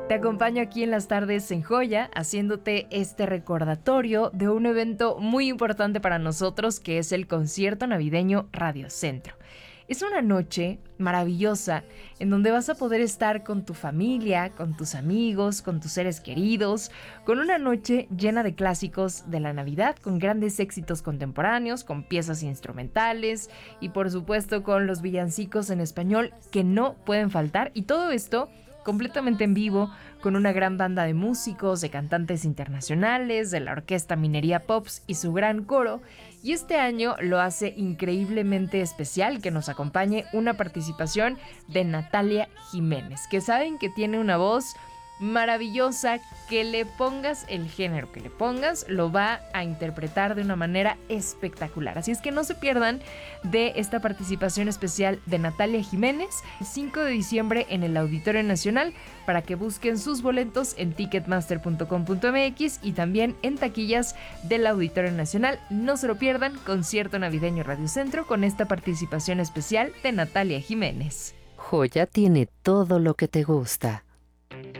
Te acompaño aquí en las tardes en Joya, haciéndote este recordatorio de un evento muy importante para nosotros, que es el concierto navideño Radio Centro. Es una noche maravillosa en donde vas a poder estar con tu familia, con tus amigos, con tus seres queridos, con una noche llena de clásicos de la Navidad, con grandes éxitos contemporáneos, con piezas instrumentales y por supuesto con los villancicos en español que no pueden faltar, y todo esto completamente en vivo, con una gran banda de músicos, de cantantes internacionales, de la orquesta Minería Pops y su gran coro. Y este año lo hace increíblemente especial que nos acompañe una participación de Natalia Jiménez, que saben que tiene una voz maravillosa, que le pongas el género que le pongas, lo va a interpretar de una manera espectacular. Así es que no se pierdan de esta participación especial de Natalia Jiménez, el 5 de diciembre en el Auditorio Nacional, para que busquen sus boletos en ticketmaster.com.mx y también en taquillas del Auditorio Nacional. No se lo pierdan, concierto navideño Radio Centro con esta participación especial de Natalia Jiménez. Joya tiene todo lo que te gusta.